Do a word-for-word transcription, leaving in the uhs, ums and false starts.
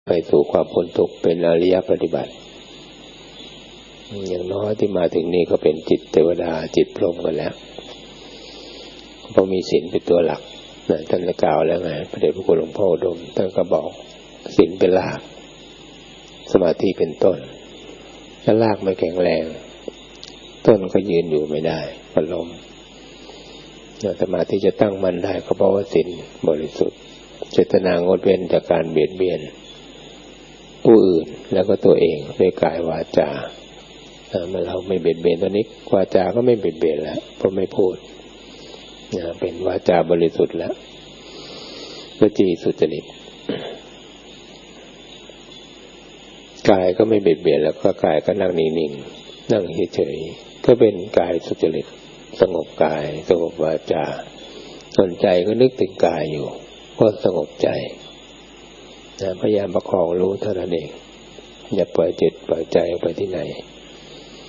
ไปสู่ความพ้นทุกข์เป็นอริยปฏิบัติอย่างน้อยที่มาถึงนี้ก็เป็นจิตเทวดาจิตพรหมกันแล้วเพราะมีศีลเป็นตัวหลักนะท่านกล่าวแล้วไงพระเดชพระคุณหลวงพ่ออุดมท่านก็บอกศีลเป็นรากสมาธิเป็นต้นถ้ารากไม่แข็งแรงต้นก็ยืนอยู่ไม่ได้ก็ล้มสมาธิจะตั้งมั่นได้ก็เพราะว่าศีลบริสุทธิ์เจตนางดเว้นจากการเบียดเบียนผู้อื่นแล้วก็ตัวเองด้วยกายวาจาเมื่อเราไม่เบียดเบียนตัวนี้วาจาก็ไม่เบียดเบียนแล้วเพราะไม่พูดเป็นวาจาบริสุทธิ์แล้ววจีสุจริตกายก็ไม่เบียดเบียนแล้วก็กายก็นั่งนิ่งๆนั่งเฉยๆก็เป็นกายสุจริตสงบกายสงบวาจาสนใจก็นึกถึงกายอยู่ก็สงบใจพยายามประคองรู้เท่านั้นเองอย่าปล่อยจิตปล่อยใจไปที่ไหน